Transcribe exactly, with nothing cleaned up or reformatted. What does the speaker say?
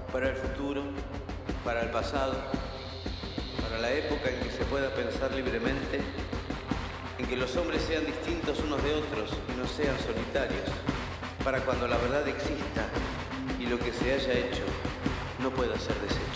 para el futuro, para el pasado, para la época en que se pueda pensar libremente, en que los hombres sean distintos unos de otros y no sean solitarios, para cuando la verdad exista y lo que se haya hecho no pueda ser deshecho.